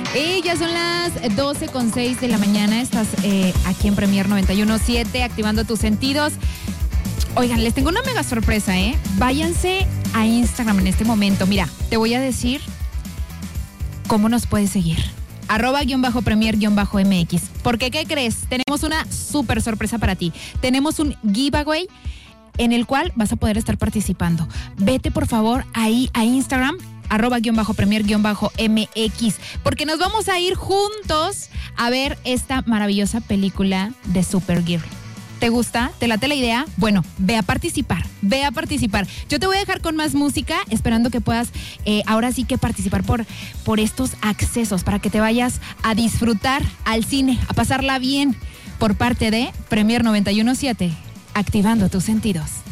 Y ya son las 12:06 de la mañana. Estás aquí en Premier 91.7, activando tus sentidos. Oigan, les tengo una mega sorpresa, ¿eh? Váyanse a Instagram en este momento. Mira, te voy a decir cómo nos puedes seguir. @_Premier_MX. Porque, ¿qué crees? Tenemos una súper sorpresa para ti. Tenemos un giveaway en el cual vas a poder estar participando. Vete, por favor, ahí a Instagram, @_Premier_MX, porque nos vamos a ir juntos a ver esta maravillosa película de Supergirl. ¿Te gusta? ¿Te late la idea? Bueno, ve a participar. Yo te voy a dejar con más música, esperando que puedas ahora sí que participar por estos accesos, para que te vayas a disfrutar al cine, a pasarla bien, por parte de Premier 91.7, activando tus sentidos.